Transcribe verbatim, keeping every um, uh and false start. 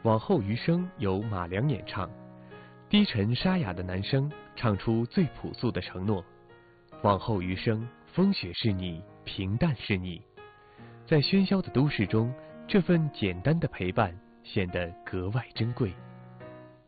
往后余生由马良演唱，低沉沙哑的男声唱出最朴素的承诺。往后余生，风雪是你，平淡是你。在喧嚣的都市中，这份简单的陪伴显得格外珍贵。